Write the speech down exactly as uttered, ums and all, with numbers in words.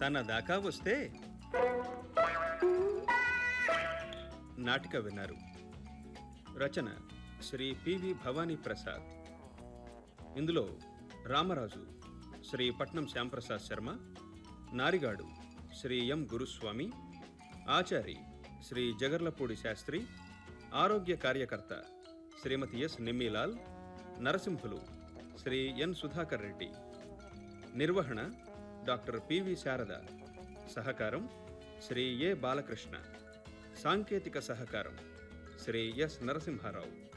తన దాకా వస్తే నాటిక విన్నారు. రచన శ్రీ పివి భవానీ ప్రసాద్. ఇందులో రామరాజు శ్రీ పట్నం శ్యాంప్రసాద్ శర్మ, నారిగాడు శ్రీ ఎం గురుస్వామి, ఆచారి శ్రీ జగర్లపూడి శాస్త్రి, ఆరోగ్య కార్యకర్త శ్రీమతి ఎస్ నిమ్మిలాల్, నరసింహులు శ్రీ ఎన్ సుధాకర్ రెడ్డి, నిర్వహణ డాక్టర్ పివి శారద, సహకారం శ్రీ ఏ బాలకృష్ణ, సాంకేతిక సహకారం శ్రీ ఎస్ నరసింహారావు.